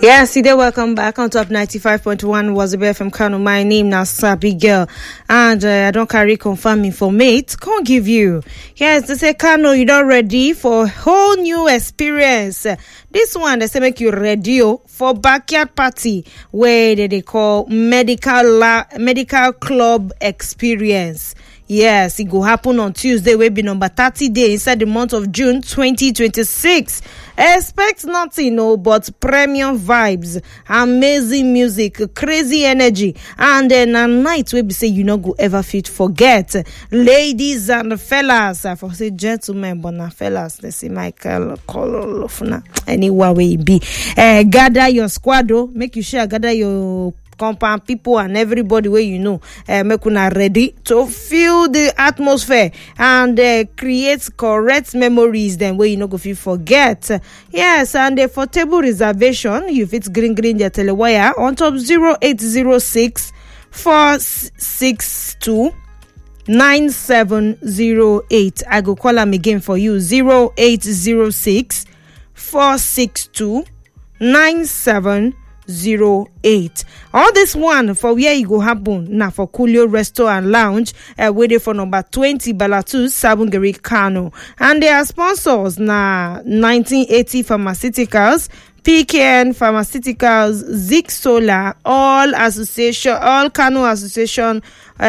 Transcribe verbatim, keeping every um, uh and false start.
Yes, today welcome back on top ninety-five point one was the F M Kano. My name now Sabi Girl, and uh, I don't carry confirm informate. Can't give you. Yes, they say Kano, you don't ready for a whole new experience. This one they say make you ready for backyard party where they, they call medical la- medical club experience. Yes, it will happen on Tuesday, will be number thirty day inside the month of June twenty twenty-six. Expect nothing, no, but premium vibes, amazing music, crazy energy, and then a night where we say you not go ever fit forget. Ladies and fellas, I for say gentlemen, but not fellas, they say Michael call anywhere where you be. Uh, gather your squad, oh, make you sure gather your compound people and everybody where you know uh, make una ready to feel the atmosphere and uh, create correct memories then where you know go feel forget. Yes, and uh, for table reservation you fit green green the telewire on top zero eight zero six four six two nine seven zero eight. I go call them again for you zero eight zero six four six two nine seven zero eight. All this one for where you go happen now for Coolio Resto and Lounge, uh, waiting for number twenty Balatu Sabungeri Kano, and their sponsors na nineteen eighty Pharmaceuticals, P K N Pharmaceuticals, Zik Solar, all association, all Kano Association. Uh,